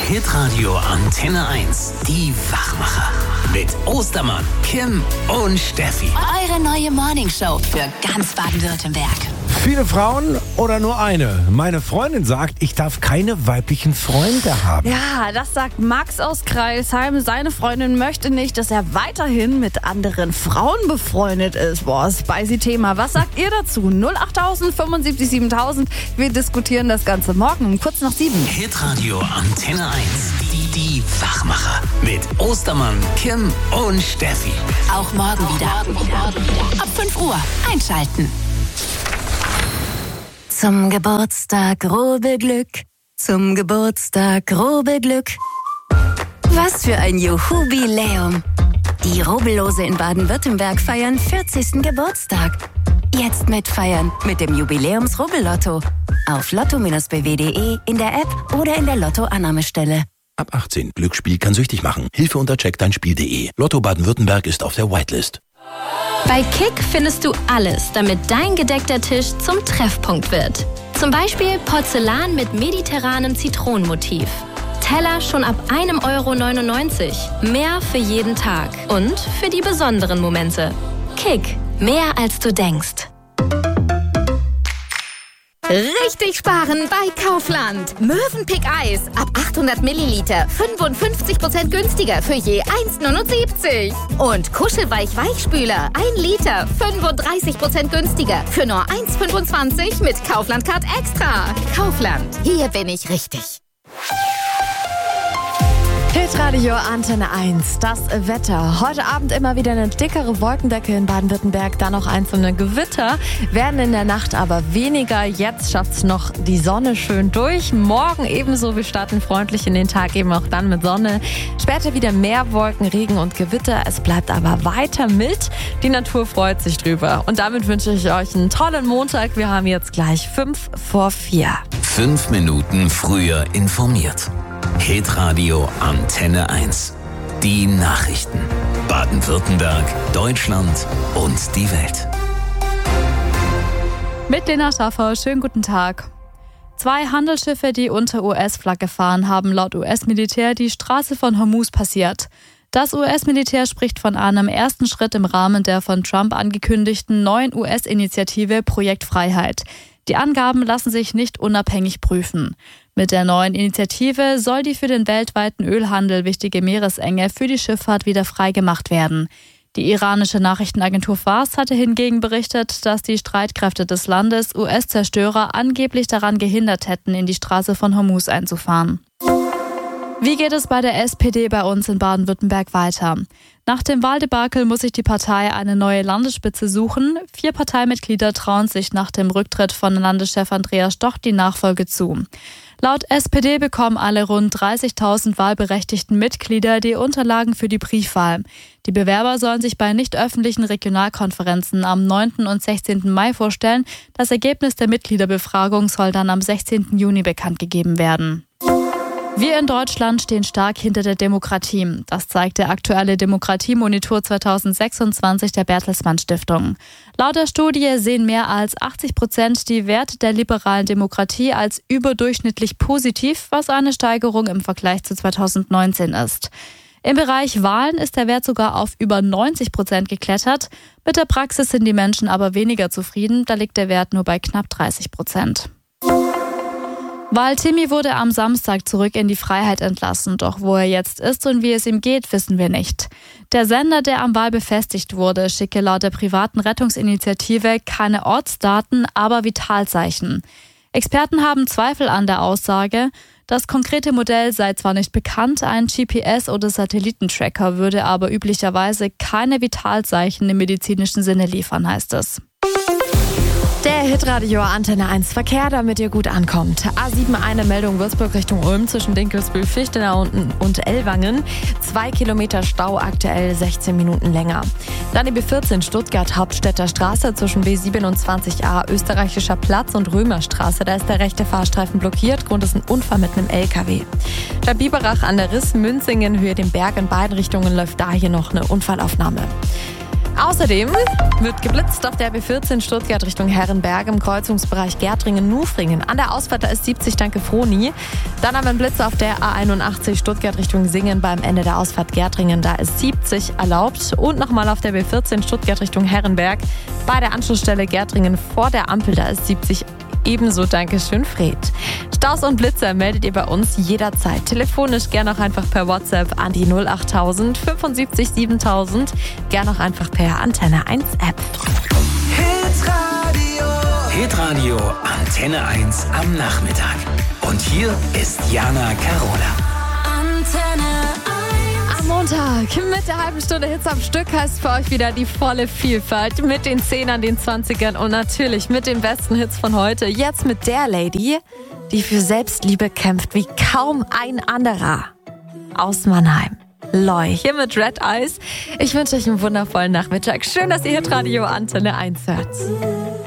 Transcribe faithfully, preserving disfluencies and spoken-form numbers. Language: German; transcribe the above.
Hitradio Antenne eins. Die Wachmacher. Mit Ostermann, Kim und Steffi. Eure neue Morningshow für ganz Baden-Württemberg. Viele Frauen oder nur eine? Meine Freundin sagt, ich darf keine weiblichen Freunde haben. Ja, das sagt Max aus Kreilsheim. Seine Freundin möchte nicht, dass er weiterhin mit anderen Frauen befreundet ist. Boah, spicy Thema. Was sagt ihr dazu? null acht tausend fünfundsiebzig siebentausend. Wir diskutieren das Ganze morgen um kurz nach sieben. Hitradio Antenne eins. Die, die Wachmacher. Mit Ostermann, Kim und Steffi. Auch morgen wieder. Ab fünf Uhr einschalten. Zum Geburtstag Rubbelglück, zum Geburtstag Rubbelglück. Was für ein Jubiläum. Die Rubbellose in Baden-Württemberg feiern vierzigsten Geburtstag. Jetzt mitfeiern mit dem Jubiläums-Rubbellotto. Auf lotto Bindestrich b w punkt d e, in der App oder in der Lotto-Annahmestelle. Ab achtzehn. Glücksspiel kann süchtig machen. Hilfe unter check dein Spiel punkt d e. Lotto Baden-Württemberg ist auf der Whitelist. Bei Kick findest du alles, damit dein gedeckter Tisch zum Treffpunkt wird. Zum Beispiel Porzellan mit mediterranem Zitronenmotiv. Teller schon ab ein Euro neunundneunzig. Mehr für jeden Tag und für die besonderen Momente. Kick, mehr als du denkst. Richtig sparen bei Kaufland. Mövenpick Eis ab achthundert Milliliter, fünfundfünfzig Prozent günstiger für je eins Euro neunundsiebzig. Und Kuschelweich Weichspüler, ein Liter, fünfunddreißig Prozent günstiger für nur eins Euro fünfundzwanzig mit Kaufland Card Extra. Kaufland, hier bin ich richtig. Hitradio Antenne eins, das Wetter. Heute Abend immer wieder eine dickere Wolkendecke in Baden-Württemberg, dann noch einzelne Gewitter, werden in der Nacht aber weniger. Jetzt schafft es noch die Sonne schön durch. Morgen ebenso, wir starten freundlich in den Tag, eben auch dann mit Sonne. Später wieder mehr Wolken, Regen und Gewitter. Es bleibt aber weiter mild. Die Natur freut sich drüber. Und damit wünsche ich euch einen tollen Montag. Wir haben jetzt gleich fünf vor vier. Fünf Minuten früher informiert. Hitradio Antenne eins. Die Nachrichten. Baden-Württemberg, Deutschland und die Welt. Mit Lena Schaffer, schönen guten Tag. Zwei Handelsschiffe, die unter U S-Flagge fahren, haben laut U S-Militär die Straße von Hormuz passiert. Das U S-Militär spricht von einem ersten Schritt im Rahmen der von Trump angekündigten neuen U S-Initiative Projekt Freiheit. Die Angaben lassen sich nicht unabhängig prüfen. Mit der neuen Initiative soll die für den weltweiten Ölhandel wichtige Meeresenge für die Schifffahrt wieder freigemacht werden. Die iranische Nachrichtenagentur Fars hatte hingegen berichtet, dass die Streitkräfte des Landes U S-Zerstörer angeblich daran gehindert hätten, in die Straße von Hormuz einzufahren. Wie geht es bei der S P D bei uns in Baden-Württemberg weiter? Nach dem Wahldebakel muss sich die Partei eine neue Landesspitze suchen. Vier Parteimitglieder trauen sich nach dem Rücktritt von Landeschef Andreas Stoch die Nachfolge zu. Laut S P D bekommen alle rund dreißigtausend wahlberechtigten Mitglieder die Unterlagen für die Briefwahl. Die Bewerber sollen sich bei nicht öffentlichen Regionalkonferenzen am neunten und sechzehnten Mai vorstellen. Das Ergebnis der Mitgliederbefragung soll dann am sechzehnten Juni bekannt gegeben werden. Wir in Deutschland stehen stark hinter der Demokratie. Das zeigt der aktuelle Demokratiemonitor zweitausendsechsundzwanzig der Bertelsmann Stiftung. Laut der Studie sehen mehr als achtzig Prozent die Werte der liberalen Demokratie als überdurchschnittlich positiv, was eine Steigerung im Vergleich zu zweitausendneunzehn ist. Im Bereich Wahlen ist der Wert sogar auf über neunzig Prozent geklettert. Mit der Praxis sind die Menschen aber weniger zufrieden. Da liegt der Wert nur bei knapp dreißig Prozent. Wal-Timmy wurde am Samstag zurück in die Freiheit entlassen, doch wo er jetzt ist und wie es ihm geht, wissen wir nicht. Der Sender, der am Wal befestigt wurde, schicke laut der privaten Rettungsinitiative keine Ortsdaten, aber Vitalzeichen. Experten haben Zweifel an der Aussage. Das konkrete Modell sei zwar nicht bekannt, ein G P S- oder Satellitentracker würde aber üblicherweise keine Vitalzeichen im medizinischen Sinne liefern, heißt es. Der Hitradio Antenne eins Verkehr, damit ihr gut ankommt. A sieben, eine Meldung Würzburg Richtung Ulm zwischen Dinkelsbühl, Fichtenau und, und Ellwangen. Zwei Kilometer Stau, aktuell sechzehn Minuten länger. Dann die B vierzehn Stuttgart Hauptstädter Straße zwischen B siebenundzwanzig a Österreichischer Platz und Römerstraße. Da ist der rechte Fahrstreifen blockiert. Grund ist ein Unfall mit einem L K W. Stadt Biberach an der Riss, Münzingen, Höhe den Berg in beiden Richtungen läuft da hier noch eine Unfallaufnahme. Außerdem wird geblitzt auf der B vierzehn Stuttgart Richtung Herrenberg im Kreuzungsbereich Gärtringen-Nufringen. An der Ausfahrt da ist siebzig, danke Froni. Dann haben wir einen Blitz auf der A einundachtzig Stuttgart Richtung Singen beim Ende der Ausfahrt Gärtringen. Da ist siebzig erlaubt. Und nochmal auf der B vierzehn Stuttgart Richtung Herrenberg bei der Anschlussstelle Gärtringen vor der Ampel. Da ist siebzig ebenso, Dankeschön, Fred. Staus und Blitzer meldet ihr bei uns jederzeit. Telefonisch gern auch einfach per WhatsApp an die null achttausend fünfundsiebzig siebentausend. Gern auch einfach per Antenne eins App. Hitradio. Hitradio Antenne eins am Nachmittag. Und hier ist Jana Carola. Antenne eins. Am Montag mit der halben Stunde Hits am Stück heißt für euch wieder die volle Vielfalt. Mit den Zehnern, den Zwanzigern und natürlich mit den besten Hits von heute. Jetzt mit der Lady, die für Selbstliebe kämpft wie kaum ein anderer. Aus Mannheim. Loi, hier mit Red Eyes. Ich wünsche euch einen wundervollen Nachmittag. Schön, dass ihr Hitradio Antenne eins hört.